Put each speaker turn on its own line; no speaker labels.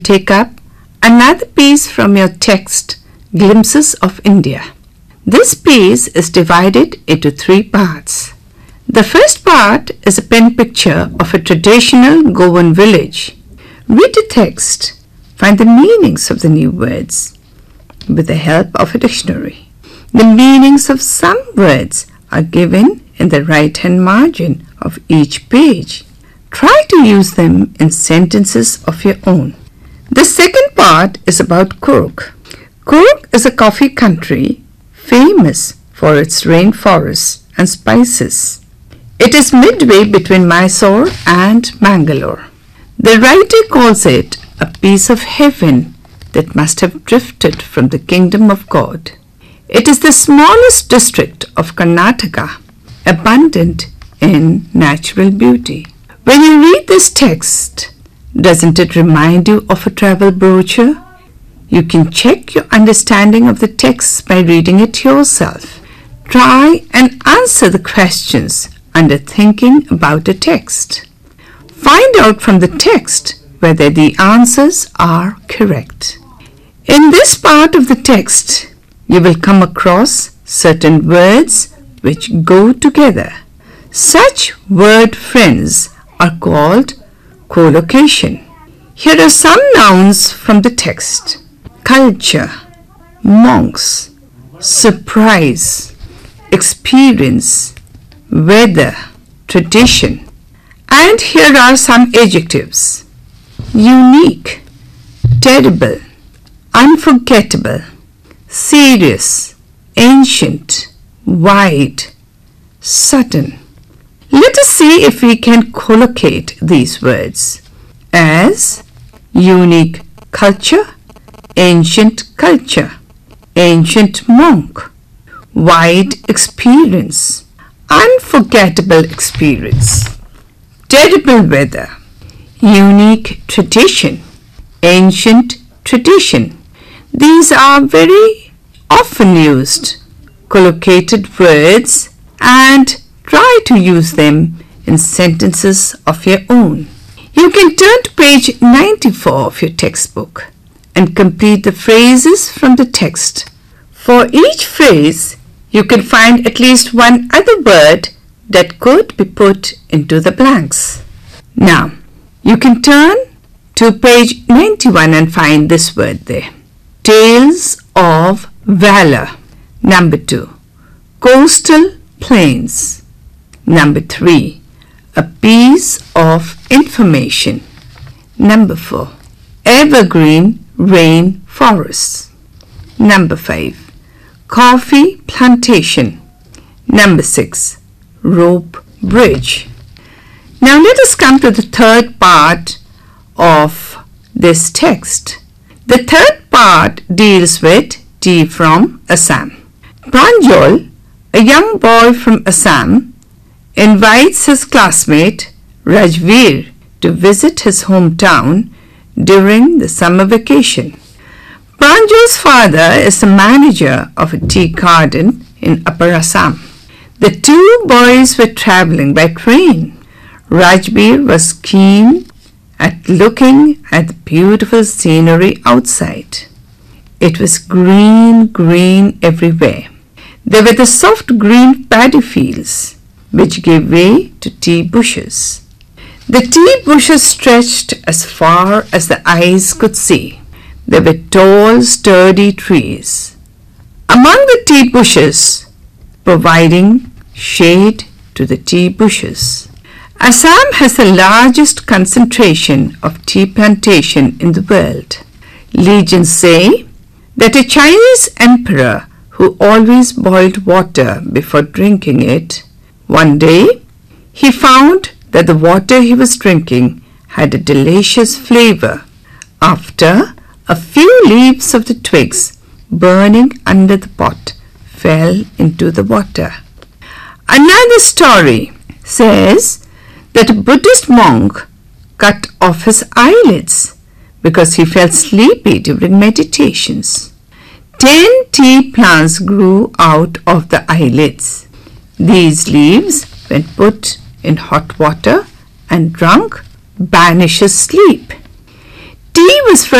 take up another piece from your text, Glimpses of India. This piece is divided into 3 parts. The first part is a pen picture of a traditional Goan village. Read the text, find the meanings of the new words with the help of a dictionary. The meanings of some words are given in the right-hand margin of each page. Try to use them in sentences of your own. The second part is about Coorg. Coorg is a coffee country famous for its rainforests and spices. It is midway between Mysore and Mangalore. The writer calls it a piece of heaven that must have drifted from the kingdom of God. It is the smallest district of Karnataka, abundant in natural beauty. When you read this text, doesn't it remind you of a travel brochure? You can check your understanding of the text by reading it yourself. Try and answer the questions under thinking about the text. Find out from the text whether the answers are correct. In this part of the text, you will come across certain words which go together. Such word friends are called collocation. Here are some nouns from the text: culture, monks, surprise, experience, weather, tradition. And here are some adjectives: unique, terrible, unforgettable, serious, ancient, wide, sudden. Let us see if we can collocate these words as unique culture, ancient monk, wide experience, unforgettable experience, terrible weather, unique tradition, ancient tradition. These are very often used collocated words, and try to use them in sentences of your own. You can turn to page 94 of your textbook and complete the phrases from the text. For each phrase, you can find at least one other word that could be put into the blanks. Now, you can turn to page 91 and find this word there. Tales of Valor. Number 2. Coastal plains. Number 3. A piece of information. Number 4. Evergreen rain forests. Number 5. Coffee plantation. Number 6. Rope bridge. Now let us come to the third part of this text. The third part deals with tea from Assam. Pranjal, a young boy from Assam, invites his classmate Rajveer to visit his hometown during the summer vacation. Pranjal's father is the manager of a tea garden in Upper Assam. The 2 boys were traveling by train. Rajveer was keen at looking at the beautiful scenery outside. It was green everywhere. There were the soft green paddy fields which gave way to tea bushes. The tea bushes stretched as far as the eyes could see. There were tall, sturdy trees among the tea bushes, providing shade to the tea bushes. Assam has the largest concentration of tea plantation in the world. Legends say that a Chinese emperor who always boiled water before drinking it, one day he found that the water he was drinking had a delicious flavor. After a few leaves of the twigs burning under the pot fell into the water. Another story says that a Buddhist monk cut off his eyelids because he felt sleepy during meditations. 10 tea plants grew out of the eyelids. These leaves, when put in hot water and drunk, banishes sleep. Tea was